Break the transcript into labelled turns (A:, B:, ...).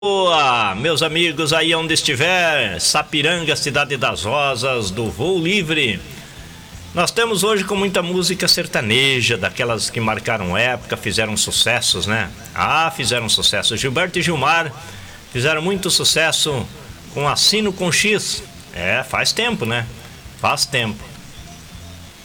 A: Boa, meus amigos aí onde estiver, Sapiranga, Cidade das Rosas, do Voo Livre. Nós temos hoje com muita música sertaneja, daquelas que marcaram época, fizeram sucessos, né? Fizeram sucesso. Gilberto e Gilmar fizeram muito sucesso com Assino com X. Faz tempo, né? Faz tempo.